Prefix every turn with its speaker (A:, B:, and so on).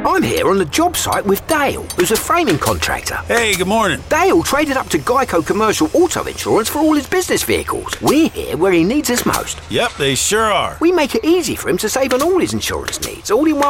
A: I'm here on the job site with Dale, who's a framing contractor.
B: Hey, good morning.
A: Dale traded up to Geico Commercial Auto Insurance for all his business vehicles. We're here where he needs us most.
B: Yep, they sure are.
A: We make it easy for him to save on all his insurance needs, all in one